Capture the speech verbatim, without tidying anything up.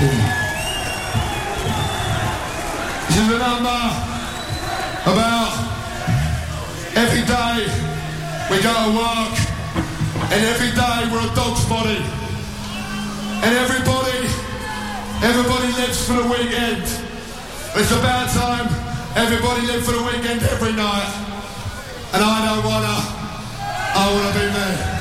This is a number about every day we go to work and every day we're a dog's body. And everybody, everybody lives for the weekend. It's about time everybody live for the weekend every night. And I don't wanna, I wanna be me.